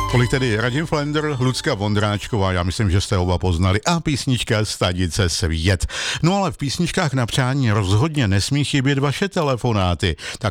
Tolik tedy Radim Flender, Lucka Vondráčková, já myslím, že jste oba poznali, a písnička Stanice Svět. No ale v písničkách na přání rozhodně nesmí chybět vaše telefonáty. Tak